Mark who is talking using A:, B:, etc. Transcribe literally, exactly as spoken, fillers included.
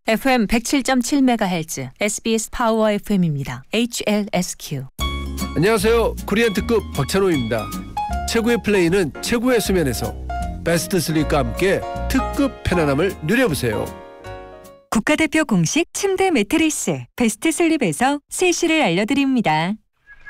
A: 에프엠 백칠 점 칠 메가헤르츠 에스비에스 파워 에프엠입니다. 에이치엘에스큐.
B: 안녕하세요. 코리안 특급 박찬호입니다. 최고의 플레이는 최고의 수면에서 베스트 슬립과 함께 특급 편안함을 누려보세요.
C: 국가대표 공식 침대 매트리스 베스트 슬립에서 세시를 알려드립니다.